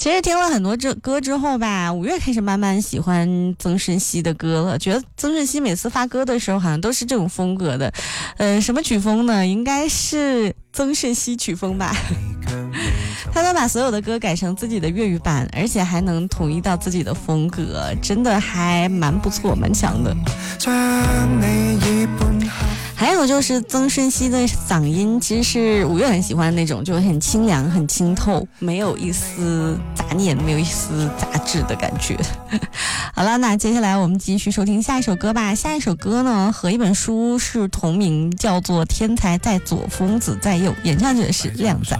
其实听了很多这歌之后吧，五月开始慢慢喜欢曾舜晞的歌了，觉得曾舜晞每次发歌的时候好像都是这种风格的。什么曲风呢？应该是曾舜晞曲风吧。他能把所有的歌改成自己的粤语版，而且还能统一到自己的风格，真的还蛮不错，蛮强的。还有就是曾舜晞的嗓音，其实是五月很喜欢的那种，就很清凉、很清透，没有一丝杂念，没有一丝杂质的感觉。好了，那接下来我们继续收听下一首歌吧。下一首歌呢，和一本书是同名，叫做《天才在左，疯子在右》，演唱者是靓仔。